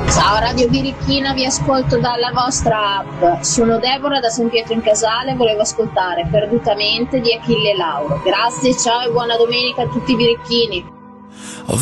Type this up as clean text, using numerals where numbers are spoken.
Ciao Radio Birichina, vi ascolto dalla vostra app. Sono Deborah da San Pietro in Casale, volevo ascoltare Perdutamente di Achille Lauro. Grazie, ciao e buona domenica a tutti i birichini.